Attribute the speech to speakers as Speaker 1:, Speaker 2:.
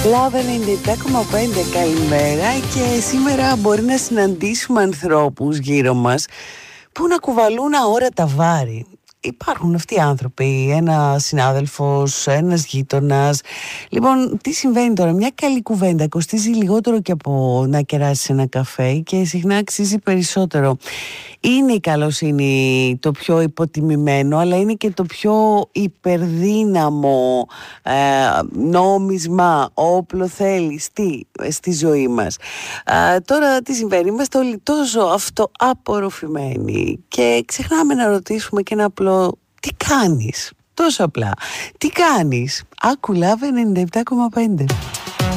Speaker 1: Love 97,5, καλημέρα. Και σήμερα μπορεί να συναντήσουμε ανθρώπους γύρω μας που να κουβαλούν αόρατα βάρη. Υπάρχουν αυτοί οι άνθρωποι, ένας συνάδελφος, ένας γείτονας. Λοιπόν, τι συμβαίνει τώρα? Μια καλή κουβέντα κοστίζει λιγότερο και από να κεράσεις ένα καφέ και συχνά αξίζει περισσότερο. Είναι η καλοσύνη το πιο υποτιμημένο, αλλά είναι και το πιο υπερδύναμο νόμισμα, όπλο θέλεις στη ζωή μας. Τώρα τι συμβαίνει? Είμαστε όλοι τόσο αυτοαπορροφημένοι και ξεχνάμε να ρωτήσουμε και ένα απλό τι κάνεις? Τόσο απλά. Τι κάνεις? Άκου Love 97,5.